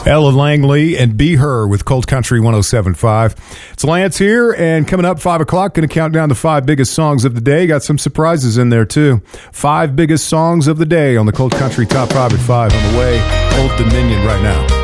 Ella Langley and Be Her with Cold Country 107.5. It's Lance here, and coming up 5 o'clock, going to count down the 5 biggest songs of the day. Got some surprises in there, too. 5 biggest songs of the day on the Cold Country Top 5 at 5 on the way. Old Dominion right now.